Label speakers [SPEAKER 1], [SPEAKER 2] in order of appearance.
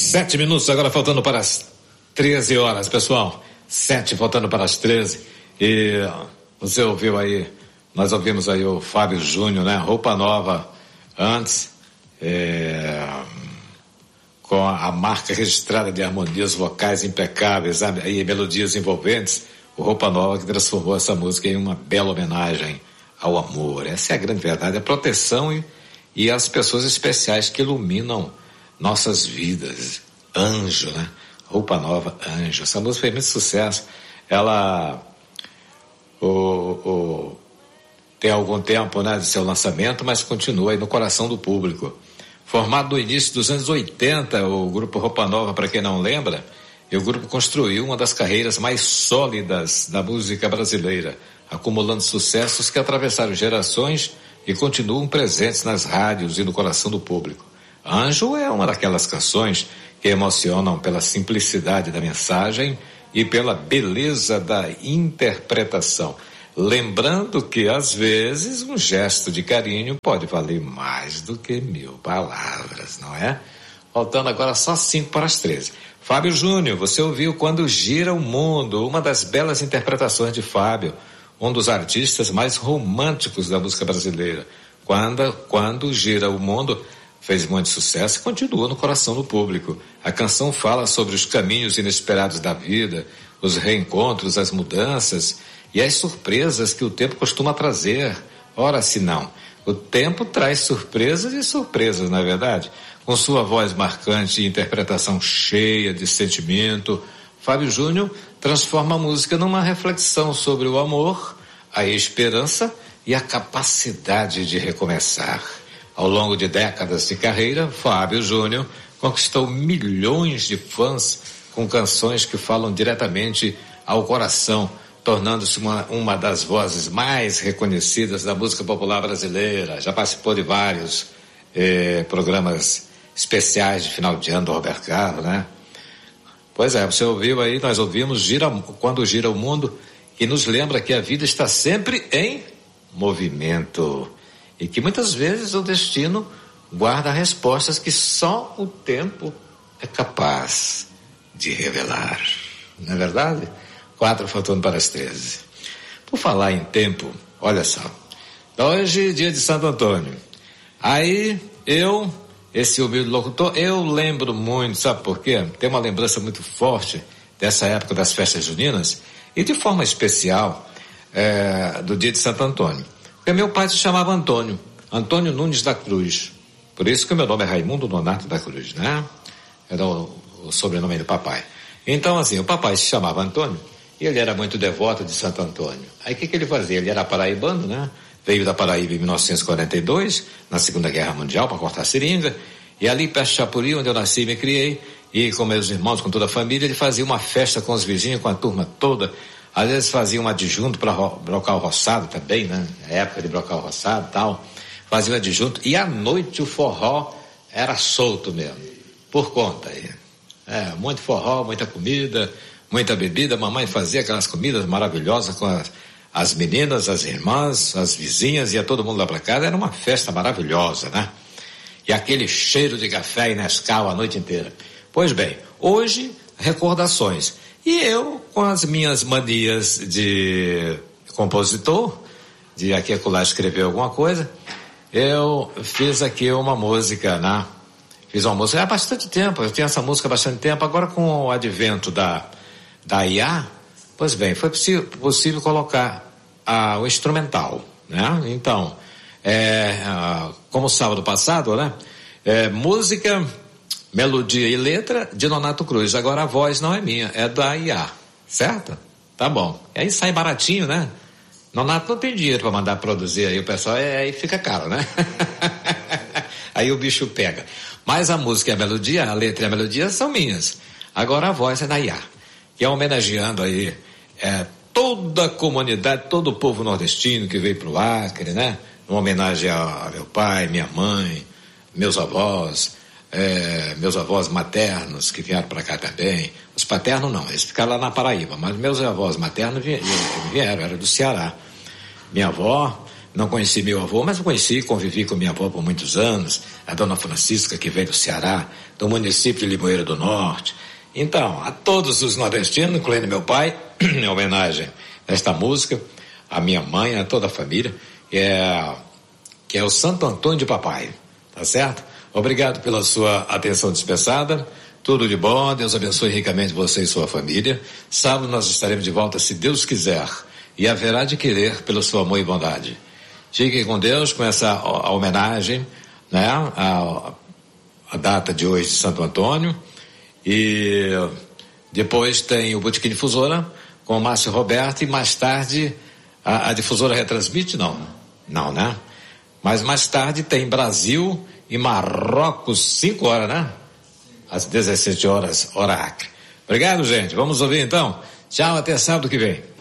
[SPEAKER 1] 7 minutos, agora faltando para as 13 horas, pessoal. 7 faltando para as 13. E você ouviu aí, nós ouvimos aí o Fábio Júnior, né? Roupa Nova antes, com a marca registrada de harmonias vocais impecáveis e melodias envolventes. O Roupa Nova que transformou essa música em uma bela homenagem ao amor. Essa é a grande verdade, a proteção e as pessoas especiais que iluminam nossas vidas. Anjo, né? Roupa Nova, Anjo. Essa música fez muito sucesso. Ela tem algum tempo, né, de seu lançamento, mas continua aí no coração do público. Formado no início dos anos 80, o grupo Roupa Nova, para quem não lembra, o grupo construiu uma das carreiras mais sólidas da música brasileira, acumulando sucessos que atravessaram gerações e continuam presentes nas rádios e no coração do público. Anjo é uma daquelas canções que emocionam pela simplicidade da mensagem e pela beleza da interpretação. Lembrando que, às vezes, um gesto de carinho pode valer mais do que 1000 palavras, não é? Faltando agora só 5 para as 13. Fábio Júnior, você ouviu Quando Gira o Mundo, uma das belas interpretações de Fábio, um dos artistas mais românticos da música brasileira. Quando Gira o Mundo fez muito sucesso e continua no coração do público. A canção fala sobre os caminhos inesperados da vida, os reencontros, as mudanças e as surpresas que o tempo costuma trazer. Ora, se não, o tempo traz surpresas e surpresas, não é verdade? Com sua voz marcante e interpretação cheia de sentimento, Fábio Júnior transforma a música numa reflexão sobre o amor, a esperança e a capacidade de recomeçar. Ao longo de décadas de carreira, Fábio Júnior conquistou milhões de fãs com canções que falam diretamente ao coração, tornando-se uma das vozes mais reconhecidas da música popular brasileira. Já participou de vários programas especiais de final de ano do Roberto Carlos, né? Pois é, você ouviu aí, nós ouvimos Quando Gira o Mundo, que nos lembra que a vida está sempre em movimento e que muitas vezes o destino guarda respostas que só o tempo é capaz de revelar. Não é verdade? 4 faltando para as 13. Por falar em tempo, olha só. Hoje, dia de Santo Antônio. Aí, esse humilde locutor, eu lembro muito, sabe por quê? Tem uma lembrança muito forte dessa época das festas juninas e de forma especial do dia de Santo Antônio. Porque meu pai se chamava Antônio Nunes da Cruz. Por isso que o meu nome é Raimundo Nonato da Cruz, né? Era o sobrenome do papai. Então, assim, o papai se chamava Antônio e ele era muito devoto de Santo Antônio. Aí o que ele fazia? Ele era paraibano, né? Veio da Paraíba em 1942, na Segunda Guerra Mundial, para cortar seringa. E ali, perto de Chapuri, onde eu nasci e me criei, e com meus irmãos, com toda a família, ele fazia uma festa com os vizinhos, com a turma toda. Às vezes fazia um adjunto para brocar o roçado também, né? A época de brocar o roçado e tal. Fazia um adjunto. E à noite o forró era solto mesmo. Por conta aí. Muito forró, muita comida, muita bebida. A mamãe fazia aquelas comidas maravilhosas com as meninas, as irmãs, as vizinhas, ia todo mundo lá para casa. Era uma festa maravilhosa, né? E aquele cheiro de café e Nescau a noite inteira. Pois bem, hoje, recordações. E eu, com as minhas manias de compositor, de aqui e acolá escrever alguma coisa, eu fiz aqui uma música, né? Fiz uma música há bastante tempo, eu tinha essa música há bastante tempo, agora com o advento da IA, pois bem, foi possível colocar o instrumental, né? Então, como sábado passado, né? Música, melodia e letra de Nonato Cruz. Agora a voz não é minha, é da IA, certo? Tá bom. Aí sai baratinho, né? Nonato não tem dinheiro para mandar produzir, aí o pessoal aí fica caro, né? Aí o bicho pega. Mas a música e a melodia, a letra e a melodia são minhas. Agora a voz é da IA, que é homenageando aí toda a comunidade, todo o povo nordestino que veio pro Acre, né? Uma homenagem a meu pai, minha mãe, meus avós maternos que vieram para cá também. Os paternos não, eles ficaram lá na Paraíba, mas meus avós maternos vieram, era do Ceará. Minha avó, Não conheci meu avô, mas conheci e convivi com minha avó por muitos anos, a dona Francisca, que veio do Ceará, do município de Limoeiro do Norte. Então, a todos os nordestinos, incluindo meu pai, em homenagem a esta música, a minha mãe, a toda a família, que é o Santo Antônio de Papai, tá certo? Obrigado pela sua atenção dispensada, tudo de bom, Deus abençoe ricamente você e sua família. Sábado nós estaremos de volta, se Deus quiser, e haverá de querer pelo seu amor e bondade. Fiquem com Deus, com essa a homenagem, né, a data de hoje de Santo Antônio, e depois tem o Botequim Difusora com o Márcio Roberto, e mais tarde a Difusora retransmite? Não, né? Mas mais tarde tem Brasil e Marrocos, 5 horas, né? Às 17 horas, hora Acre. Obrigado, gente. Vamos ouvir então. Tchau, até sábado que vem.